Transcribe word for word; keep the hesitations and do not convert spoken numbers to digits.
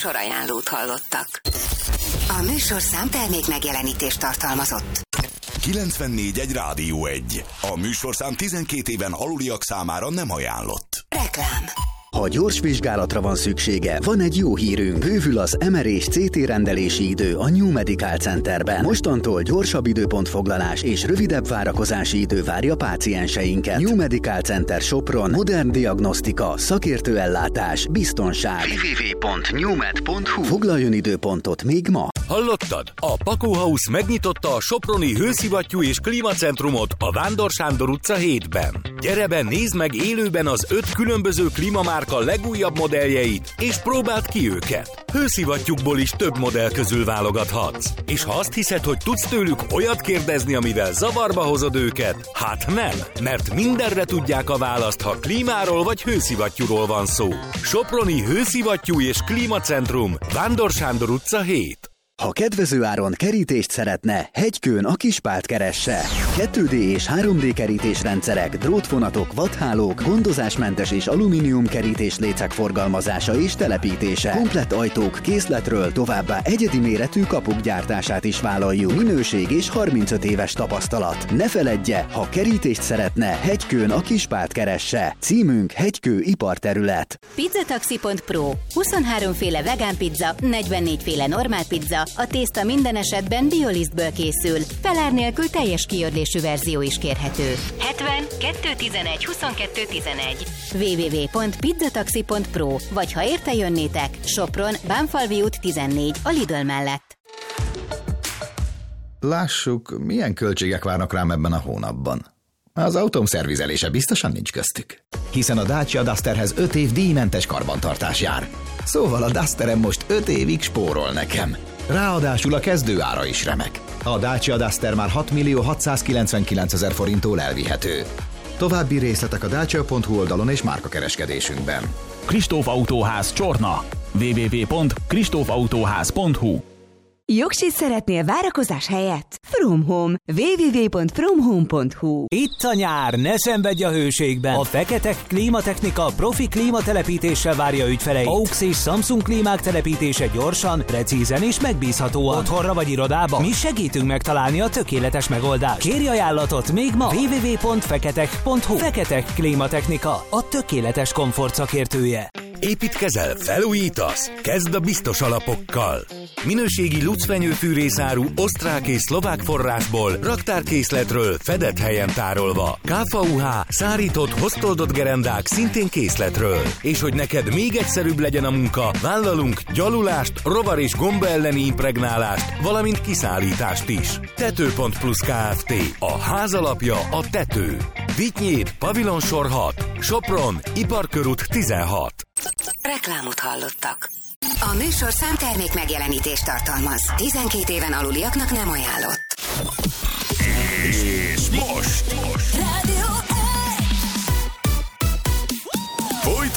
műsorajánlót hallottak. A műsorszám termék megjelenítést tartalmazott. kilencvennégy egy Rádió egy. A műsorszám tizenkét éven aluliak számára nem ajánlott. Reklám. Ha gyors vizsgálatra van szüksége, van egy jó hírünk. Bővül az em er és cé té rendelési idő a New Medical Centerben. Mostantól gyorsabb időpontfoglalás és rövidebb várakozási idő várja pácienseinket. New Medical Center Sopron, modern diagnosztika, szakértő ellátás, biztonság. double-u double-u double-u pont newmed pont hu. Foglaljon időpontot még ma. Hallottad? A Pakó House megnyitotta a soproni hőszivattyú és klímacentrumot a Vándor Sándor utca hétben. Gyere be, nézd meg élőben az öt különböző klímamárka legújabb modelljeit, és próbáld ki őket. Hőszivattyúkból is több modell közül válogathatsz. És ha azt hiszed, hogy tudsz tőlük olyat kérdezni, amivel zavarba hozod őket, hát nem, mert mindenre tudják a választ, ha klímáról vagy hőszivattyúról van szó. Soproni hőszivattyú és klímacentrum, Vándor Sándor utca hét. Ha kedvező áron kerítést szeretne, Hegykőn a Kispált keresse. kettő dé és három dé kerítésrendszerek, drótvonatok, vadhálók, gondozásmentes és alumínium kerítéslécek forgalmazása és telepítése. Komplett ajtók, készletről, továbbá egyedi méretű kapuk gyártását is vállaljuk. Minőség és harmincöt éves tapasztalat. Ne feledje, ha kerítést szeretne, Hegykőn a Kispált keresse. Címünk Hegykő iparterület. Pizzataxi pont pro. huszonhárom féle vegán pizza, negyvennégy féle normál pizza, a tészta minden esetben biolisztből készül. Felár nélkül teljes kiördésű verzió is kérhető. hetven kettő tizenegy huszonkettő tizenegy. double-u double-u double-u pont pizzataxi pont pro. Vagy ha érte jönnétek, Sopron, Bánfalvi út tizennégy, a Lidl mellett. Lássuk, milyen költségek várnak rám ebben a hónapban. Az autóm szervizelése biztosan nincs köztük. Hiszen a Dacia Dusterhez öt év díjmentes karbantartás jár. Szóval a Dusterem most öt évig spórol nekem. Ráadásul a kezdő ára is remek. A Dacia Duster már hat millió hatszázkilencvenkilencezer forinttól elvihető. További részletek a dacia pont hu oldalon és márkakereskedésünkben. Kristóf Autóház Csorna. double-u double-u double-u pont kristóf autóház pont hu. Jogsit szeretnél várakozás helyett? From Home. double-u double-u double-u pont from home pont hu. Itt a nyár, ne szenvedj a hőségben! A Feketek Klímatechnika profi klímatelepítéssel várja ügyfeleit. á u iksz és Samsung klímák telepítése gyorsan, precízen és megbízhatóan. Otthonra vagy irodába? Mi segítünk megtalálni a tökéletes megoldást. Kérj ajánlatot még ma! double-u double-u double-u pont feketek pont hu. Feketek Klímatechnika, a tökéletes komfort szakértője. Építkezel, felújítasz? Kezd a biztos alapokkal. Minőségi lucfenyőfűrészáru osztrák és szlovák forrásból, raktárkészletről, fedett helyen tárolva. ká ef u há, szárított, hoztoldott gerendák szintén készletről. És hogy neked még egyszerűbb legyen a munka, vállalunk gyalulást, rovar és gomba elleni impregnálást, valamint kiszállítást is. Tető.plus Kft. A ház alapja a tető. Vitynyéd, Pavilonsor hat, Sopron, Iparkörút tizenhat. Reklámot hallottak. A műsorszám termék megjelenítést tartalmaz. tizenkét éven aluliaknak nem ajánlott.